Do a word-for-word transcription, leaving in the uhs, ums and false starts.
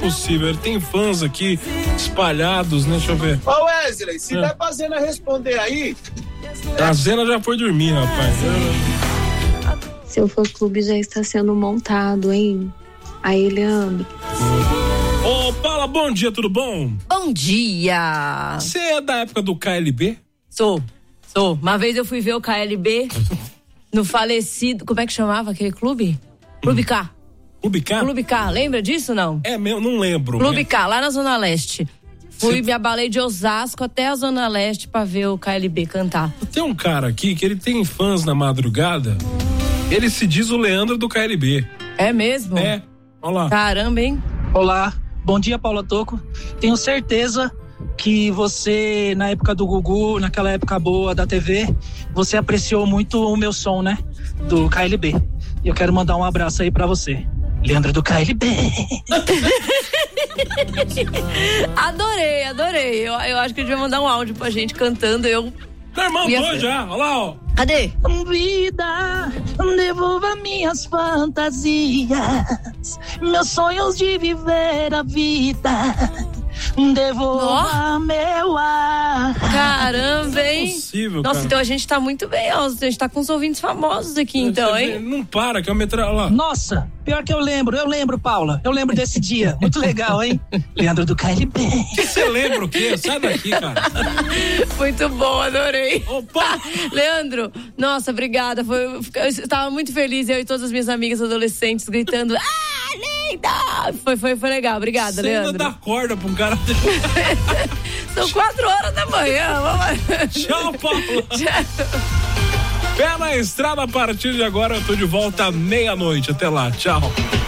possível. Ele tem fãs aqui espalhados, né? Deixa eu ver. Ô Wesley, se é. der pra Zena responder aí. A Zena já foi dormir, rapaz. Seu fã-clube já está sendo montado, hein? Aí, Leandro. Ô, Paula, bom dia, tudo bom? Bom dia! Você é da época do K L B? Sou, sou. Uma vez eu fui ver o K L B no falecido, como é que chamava aquele clube? Clube K. Clube K? Clube K, lembra disso, não? É, meu, não lembro. Clube né? K, lá na Zona Leste. Fui, Cê... me abalei de Osasco até a Zona Leste pra ver o K L B cantar. Tem um cara aqui que ele tem fãs na madrugada, ele se diz o Leandro do K L B. É mesmo? É, olha lá. Caramba, hein? Olá, bom dia, Paula Tocco. Tenho certeza que você, na época do Gugu, naquela época boa da T V, você apreciou muito o meu som, né? Do K L B. E eu quero mandar um abraço aí pra você. Leandro do K L B. Adorei, adorei. Eu, eu acho que ele vai mandar um áudio pra gente cantando. Eu. Meu irmão, tô já, olha lá, ó. Cadê? Vida, devolva minhas fantasias, meus sonhos de viver a vida. Devolva oh. meu ar. Caramba, hein? Não é possível, Nossa, cara. então a gente tá muito bem, ó. A gente tá com os ouvintes famosos aqui, então, hein? Não para, que é uma metra... lá. Nossa, pior que eu lembro, eu lembro, Paula. Eu lembro desse dia. Muito legal, hein? Leandro do K L B. Você lembra o quê? Sai daqui, cara. Muito bom, adorei. Opa! Leandro, nossa, obrigada. Foi, eu estava muito feliz, eu e todas as minhas amigas adolescentes gritando: ah, linda! Foi, foi, foi legal, obrigada, Você Leandro. ainda dá corda pra um cara. São quatro horas da manhã. Vamos... Tchau, Paulo. Pé na estrada, a partir de agora eu tô de volta à meia-noite. Até lá, tchau.